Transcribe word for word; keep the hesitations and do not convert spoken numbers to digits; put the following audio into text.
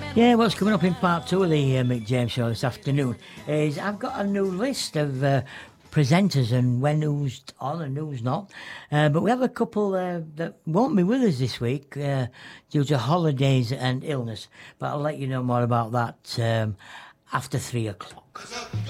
Yeah, what's coming up in part two of the uh, Mick James Show this afternoon is I've got a new list of uh, presenters and when who's on and who's not. Uh, but we have a couple uh, that won't be with us this week uh, due to holidays and illness. But I'll let you know more about that um, after three o'clock.